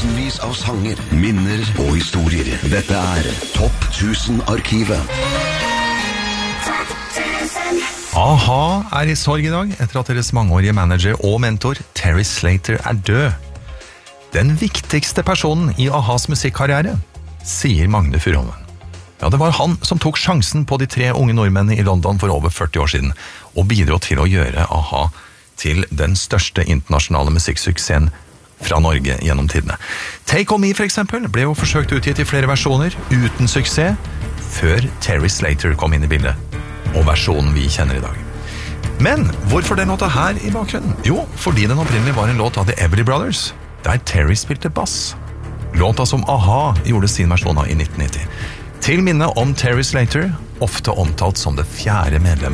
Tusenvis av sanger, minner og historier. Dette Topp 1000-arkivet. AHA I sorg I dag, etter at deres mangeårige manager og mentor Terry Slater død. Den viktigste personen I AHAs musikkarriere, sier Magne Furuholmen. Ja, det var han som tok sjansen på de 3 unge nordmennene I London for over 40 år siden, og bidro til å gjøre AHA til den største internasjonale musikksuksessen fra Norge gjennom tidene. Take On Me for eksempel ble jo forsøkt utgitt I flere versjoner, uten suksess, før Terry Slater kom inn I bildet, og versjonen vi kjenner I dag. Men hvorfor den låta her I bakgrunnen? Jo, fordi den opprinnelig var en låt av The Everly Brothers, der Terry spilte bass. Låta som AHA gjorde sin versjon av I 1990. Til minne om Terry Slater, ofte omtalt som det 4. medlemmet